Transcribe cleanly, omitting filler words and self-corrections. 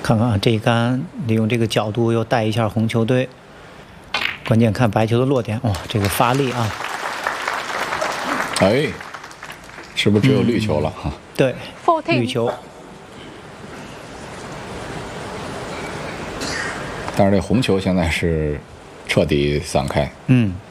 看看这一杆，利用这个角度又带一下红球队。关键看白球的落点，哇，这个发力啊！ 哎，是不是只有绿球了哈？ 对，绿球。 但是这红球现在是彻底散开。 嗯。